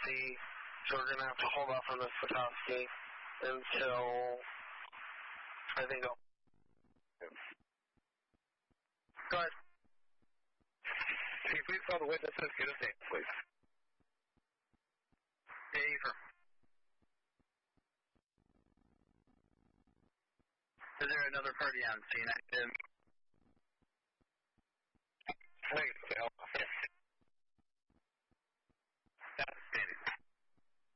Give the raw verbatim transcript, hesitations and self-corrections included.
see, so we're going to have to hold off on this Petoskey until, I think, I'll... Go ahead. Can you please call the witnesses? Get his name, please. Dave. Is there another party on scene? I didn't